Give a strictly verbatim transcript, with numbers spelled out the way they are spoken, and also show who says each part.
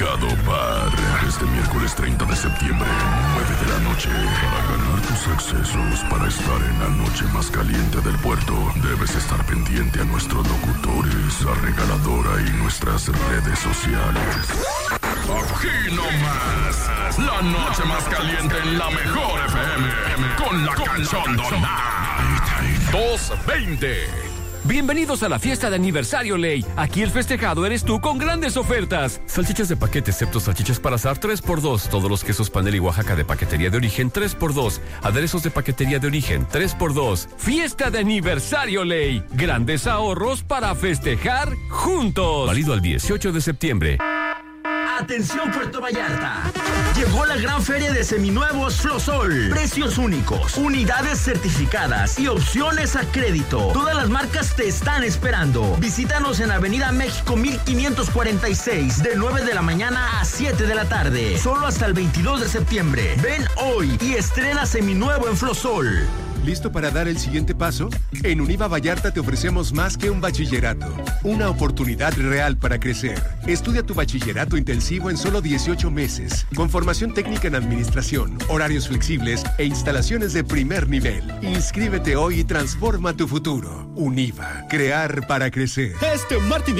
Speaker 1: Festejado Bar. Este miércoles treinta de septiembre, nueve de la noche. Para ganar tus accesos para estar en la noche más caliente del puerto, debes estar pendiente a nuestros locutores, la regaladora y nuestras redes sociales. Aquí nomás, la noche más caliente en la mejor F M, con la cachondona.
Speaker 2: dos veinte. Bienvenidos a la fiesta de aniversario Ley. Aquí el festejado eres tú con grandes ofertas. Salchichas de paquete, excepto salchichas para asar, tres por dos. Todos los quesos Panela y Oaxaca de paquetería de origen, tres por dos. Aderezos de paquetería de origen, tres por dos. Fiesta de aniversario Ley. Grandes ahorros para festejar juntos. Válido al dieciocho de septiembre.
Speaker 3: Atención Puerto Vallarta, llegó la gran feria de seminuevos Flosol, precios únicos, unidades certificadas y opciones a crédito. Todas las marcas te están esperando. Visítanos en Avenida México mil quinientos cuarenta y seis de nueve de la mañana a siete de la tarde, solo hasta el veintidós de septiembre. Ven hoy y estrena seminuevo en Flosol.
Speaker 4: ¿Listo para dar el siguiente paso? En Univa Vallarta te ofrecemos más que un bachillerato, una oportunidad real para crecer. Estudia tu bachillerato intensivo en solo dieciocho meses, con formación técnica en administración, horarios flexibles e instalaciones de primer nivel. Inscríbete hoy y transforma tu futuro. Univa, crear para crecer.
Speaker 5: Este martes